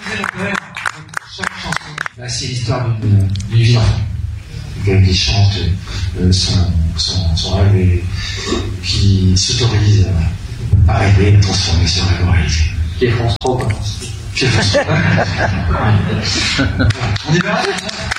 Chaque chanson, c'est l'histoire d'une vie d'enfant. Quelqu'un qui chante son rêve et qui s'autorise à rêver, à transformer ce rêve en réalité. Qui est France 3, quoi. On est bien là,